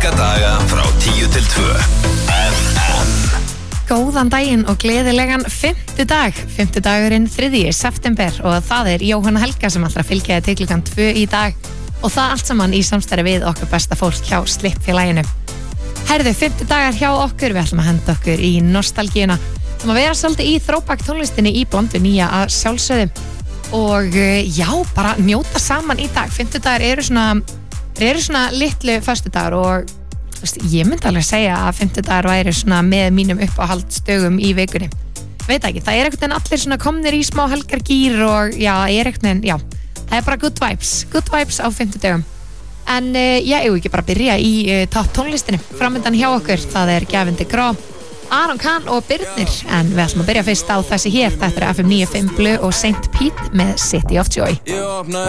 virka daga frá 10 til 2 FM. Góðan daginn og gleðilegan fimmtudag. Fimmtudagurinn 3. september og það Jóhanna Helga sem allra fylgjaði til klukkan 2 í dag og það allt saman í samstarfi við okkar besta fólk hjá Slippfélaginu. Herðu, fimmtudagar hjá okkur, við ætlum að henda okkur í nostalgíuna. Það má vera svolítið í throwback tónlistinni í blond við nýja að sjálfsögðu og já, bara njóta saman í dag. Fimmtudagar eru svona litlu föstudagar og ég myndi alveg segja að fimmtudagar væri svona með mínum uppáhaldsdögum í vikunni. Veit ekki, það einhvern veginn allir svona komnir í smá helgargýr og já, einhvern veginn, já, það bara good vibes á fimmtudögum. En ég ekki bara byrja í topp tónlistinni. Framöndan hjá okkur, það Gavin DeGraw, Aron Kahn og Birnir, en við ætlum að byrja fyrst á þessi hér. Þetta FM 95 Blue og St. Pete með City of Joy.